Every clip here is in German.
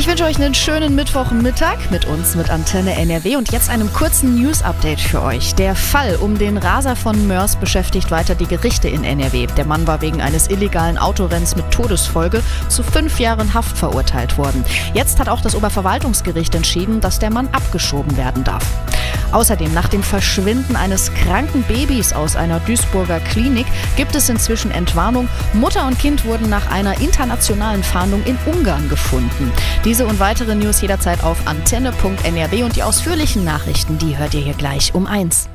wünsche euch einen schönen Mittwochmittag mit uns, mit Antenne NRW und jetzt einem kurzen News-Update für euch. Der Fall um den Raser von Moers beschäftigt weiter die Gerichte in NRW. Der Mann war wegen eines illegalen Autorenns mit Todesfolge zu 5 Jahren Haft verurteilt worden. Jetzt hat auch das Oberverwaltungsgericht entschieden, dass der Mann abgeschoben werden darf. Außerdem, nach dem Verschwinden eines kranken Babys aus einer Duisburger Klinik gibt es inzwischen Entwarnung. Mutter und Kind wurden nach einer internationalen Fahndung in Ungarn gefunden. Diese und weitere News jederzeit auf antenne.nrw und die ausführlichen Nachrichten, die hört ihr hier gleich um 1.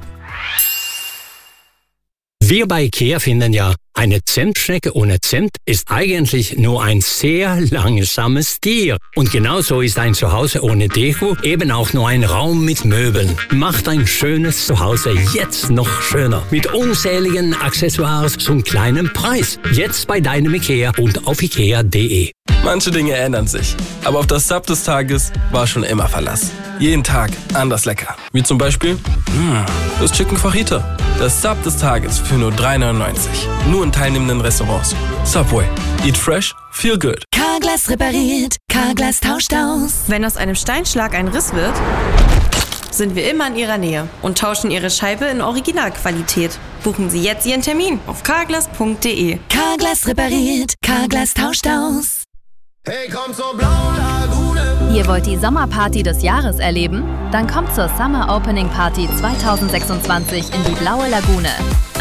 Wir bei IKEA finden ja, eine Zimtschnecke ohne Zimt ist eigentlich nur ein sehr langsames Tier. Und genauso ist ein Zuhause ohne Deko eben auch nur ein Raum mit Möbeln. Macht ein schönes Zuhause jetzt noch schöner. Mit unzähligen Accessoires zum kleinen Preis. Jetzt bei deinem IKEA und auf ikea.de. Manche Dinge ändern sich, aber auf das Sub des Tages war schon immer Verlass. Jeden Tag anders lecker. Wie zum Beispiel das Chicken Fajita. Das Sub des Tages für nur 3,99. Nur in teilnehmenden Restaurants. Subway. Eat fresh, feel good. Carglass repariert, Carglass tauscht aus. Wenn aus einem Steinschlag ein Riss wird, sind wir immer in Ihrer Nähe und tauschen Ihre Scheibe in Originalqualität. Buchen Sie jetzt Ihren Termin auf carglass.de. Carglass repariert, Carglass tauscht aus. Hey, komm zur blauen Lagune. Ihr wollt die Sommerparty des Jahres erleben? Dann kommt zur Summer Opening Party 2026 in die Blaue Lagune.